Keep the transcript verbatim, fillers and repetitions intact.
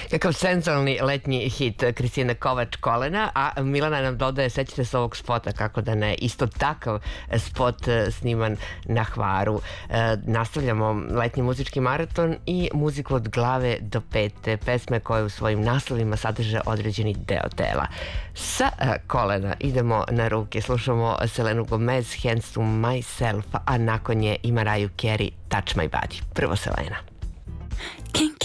Kakav senzualni letnji hit Kristine Kovač Kolena, a Milana nam dodaje, sećate se ovog spota, kako da ne, isto takav spot sniman na Hvaru. E, nastavljamo letnji muzički maraton i muziku od glave do pete, pesme koje u svojim naslovima sadrže određeni deo tela. Sa e, kolena idemo na ruke, slušamo Selenu Gomez, Hands to Myself, a nakon je i Mariah Carey, Touch My Body. Prvo Selena. King